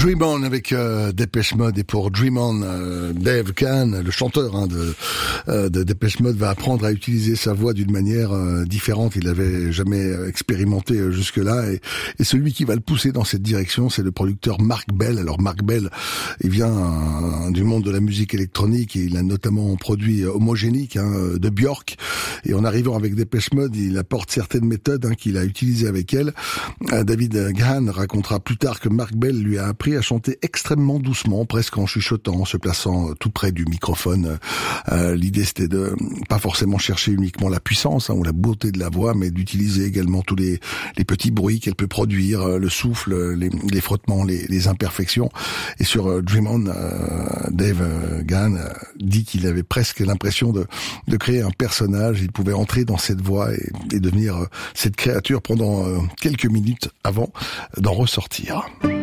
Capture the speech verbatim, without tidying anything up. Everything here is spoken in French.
Dream On avec euh, Depeche Mode, et pour Dream On, euh, Dave Gahan, le chanteur hein, de, euh, de Depeche Mode, va apprendre à utiliser sa voix d'une manière euh, différente. Il l'avait jamais expérimenté euh, jusque-là, et, et celui qui va le pousser dans cette direction, c'est le producteur Mark Bell. Alors Mark Bell, il vient euh, du monde de la musique électronique, et il a notamment produit Homogenic hein, de Björk, et en arrivant avec Depeche Mode, il apporte certaines méthodes hein, qu'il a utilisées avec elle. Euh, David Gahan racontera plus tard que Mark Bell lui a appris à chanter extrêmement doucement, presque en chuchotant, en se plaçant tout près du microphone. Euh, l'idée c'était de pas forcément chercher uniquement la puissance hein, ou la beauté de la voix, mais d'utiliser également tous les, les petits bruits qu'elle peut produire, le souffle, les, les frottements, les, les imperfections. Et sur euh, Dream On, euh, Dave Gahan dit qu'il avait presque l'impression de, de créer un personnage. Il pouvait entrer dans cette voix et, et devenir euh, cette créature pendant euh, quelques minutes avant d'en ressortir.